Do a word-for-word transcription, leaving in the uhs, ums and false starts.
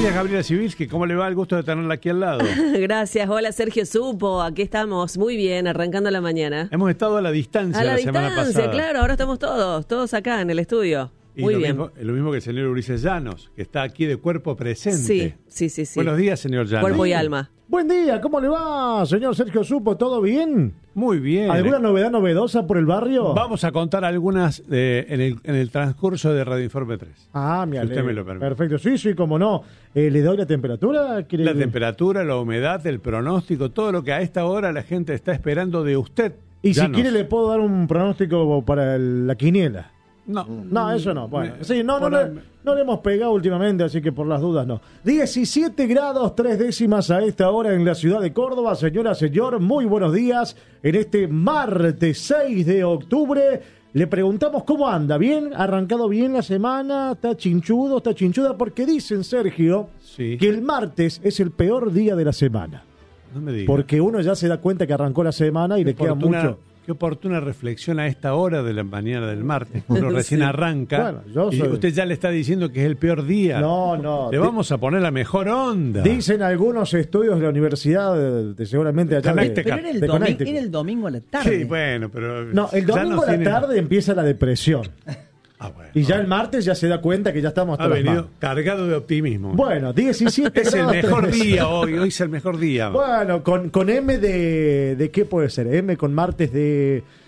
días, Gabriela Sibilski. ¿Cómo le va? El gusto de tenerla aquí al lado. Gracias. Hola, Sergio Supo. Aquí estamos. Muy bien, arrancando la mañana. Hemos estado a la distancia a la, la distancia, semana pasada. Claro. Ahora estamos todos, todos acá en el estudio. Y Muy lo bien. Mismo, lo mismo que el señor Ulises Llanos, que está aquí de cuerpo presente. Sí, sí, sí. sí. Buenos días, señor Llanos. Cuerpo y alma. Buen día, ¿cómo le va, señor Sergio Supo? ¿Todo bien? Muy bien. ¿Alguna novedad novedosa por el barrio? Vamos a contar algunas eh, en, el, en el transcurso de Radio Informe tres. Ah, me si usted me lo permite. Perfecto, sí, sí, cómo no. Eh, ¿Le doy la temperatura? ¿Quiere La que... temperatura, la humedad, el pronóstico, todo lo que a esta hora la gente está esperando de usted. Y Llanos. si quiere le puedo dar un pronóstico para el- la quiniela. No. No, eso no. Bueno, Me- sí, no, no, por- no, no le hemos pegado últimamente, así que por las dudas no. diecisiete grados, tres décimas a esta hora en la ciudad de Córdoba. Señora, señor, muy buenos días. En este martes seis de octubre le preguntamos cómo anda. ¿Bien? ¿Ha arrancado bien la semana? ¿Está chinchudo? ¿Está chinchuda? Porque dicen, Sergio, Sí. que el martes es el peor día de la semana. No me diga. Porque uno ya se da cuenta que arrancó la semana y le queda Oportuna- mucho. Qué oportuna reflexión a esta hora de la mañana del martes, cuando recién Sí. arranca. Bueno, yo y soy- usted ya le está diciendo que es el peor día. No, no. Le Di- vamos a poner la mejor onda. Dicen algunos estudios de la universidad, de, de seguramente allá de, Connecticut. Pero era el, de domi- Connecticut. era el domingo a la tarde. Sí, bueno, pero. No, el ya domingo nos a la tiene- tarde empieza la depresión. Ah, bueno. Y ya el martes ya se da cuenta que ya estamos hasta Ha las venido manos. cargado de optimismo. Bueno, diecisiete es el grados, mejor tres día hoy. Hoy es el mejor día. Bueno, con, con M de... ¿De qué puede ser? M con martes de...